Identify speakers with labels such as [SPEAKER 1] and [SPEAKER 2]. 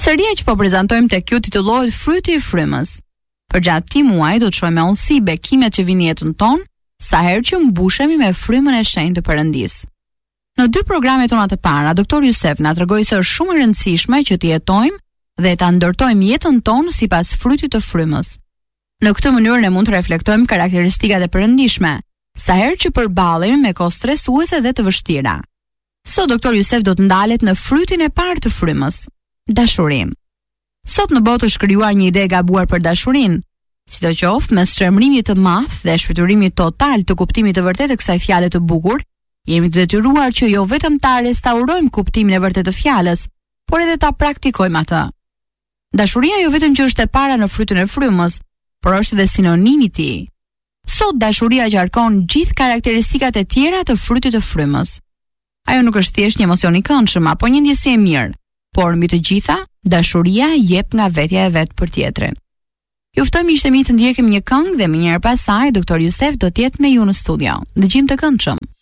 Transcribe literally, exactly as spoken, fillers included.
[SPEAKER 1] Historia që po prezantojmë tek ju titullohet Fryti i frymës. Përgjatë këtij muaji do të shohim me onësi bekimet që vijnë në jetën tonë, sa herë që mbushemi me frymën e shenjtë të Perëndisë. Në dy programet tona të para, doktor Jusef na tregoi se është shumë e rëndësishme që të jetojmë dhe ta ndërtojmë jetën tonë sipas frytit të frymës. Në këtë mënyrë ne mund të reflektojmë karakteristikat e perëndishme, sa herë që përballemi me kohë stresuese dhe të vështira. Sot doktor Jusef do të ndalet në frytin e parë të frymës, dashurinë. Sot në botë është krijuar një ide e gabuar për dashurinë, sidoqoftë mes shërmrimit të madh dhe shfrytërimit total të kuptimit të vërtetë të kësaj fjale të bukur, jemi të detyruar që jo vetëm ta restaurojmë kuptimin e vërtetë të fjalës, por edhe ta praktikojmë atë. Dashuria jo vetëm që është e para në frytin e frymës, por është edhe sinonimi i tij. Sot dashuria qarkon gjithë karakteristikat e tjera të frytit të frymës. Ajo nuk është thjesht një emocion i këndshëm apo një ndjesi e mirë, por mbi të gjitha, dashuria jep nga vetja e vet për tjetrin. Ju ftoj miqtë mi të ndjekim një këngë dhe më njëherë pas saj doktor Jusef do të jetë me ju në studio. Dëgjim të këndshëm.